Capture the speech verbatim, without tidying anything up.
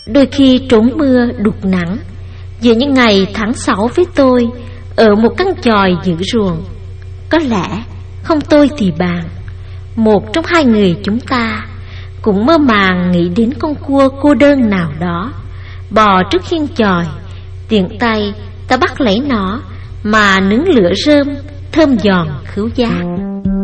đôi khi trốn mưa đục nắng, giữa những ngày tháng sáu với tôi ở một căn chòi giữa ruộng. Có lẽ không tôi thì bạn, một trong hai người chúng ta cũng mơ màng nghĩ đến con cua cô đơn nào đó bò trước khiên chòi, tiện tay ta bắt lấy nó mà nướng lửa rơm thơm giòn khứu giác.